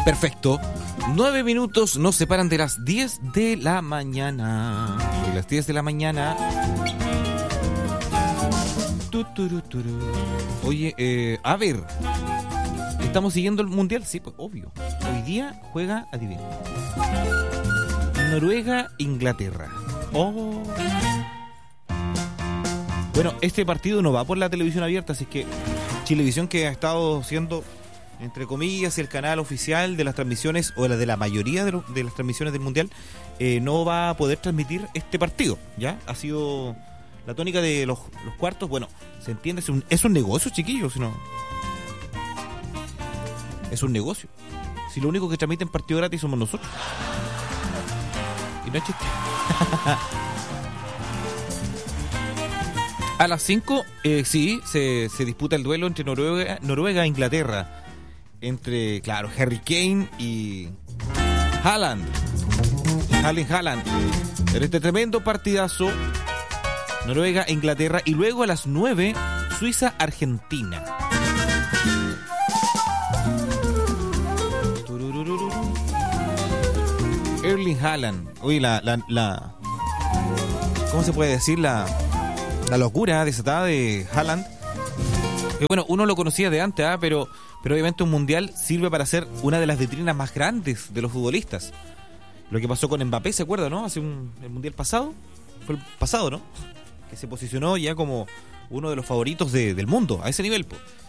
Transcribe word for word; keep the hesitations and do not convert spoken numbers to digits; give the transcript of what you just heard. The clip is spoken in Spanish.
Perfecto. Nueve minutos nos separan de las diez de la mañana. De las diez de la mañana. Tuturuturu. Oye, eh, a ver. ¿Estamos siguiendo el mundial? Sí, pues obvio. Hoy día juega, adivina. Noruega, Inglaterra. Oh. Bueno, este partido no va por la televisión abierta, así que Chilevisión, que ha estado siendo, entre comillas, el canal oficial de las transmisiones, o la de la mayoría de, lo, de las transmisiones del mundial, eh, no va a poder transmitir este partido. ¿Ya? Ha sido la tónica de los, los cuartos. Bueno, se entiende, es un, es un negocio, chiquillos, si no. Es un negocio. Si lo único que transmiten partido gratis somos nosotros. Y no es chiste. A las cinco, eh, sí, se, se disputa el duelo entre Noruega, Noruega e Inglaterra. Entre, claro, Harry Kane y Haaland. Erling Haaland. En este tremendo partidazo, Noruega e Inglaterra. Y luego a las nueve, Suiza-Argentina. Erling Haaland. Oye, la, la, la... ¿Cómo se puede decir? La, la locura desatada de Haaland. Que bueno, uno lo conocía de antes, ¿eh? pero, pero obviamente un mundial sirve para ser una de las vitrinas más grandes de los futbolistas. Lo que pasó con Mbappé, ¿se acuerda, no? Hace un, el mundial pasado. Fue el pasado, ¿no? Que se posicionó ya como uno de los favoritos de, del mundo, a ese nivel, pues.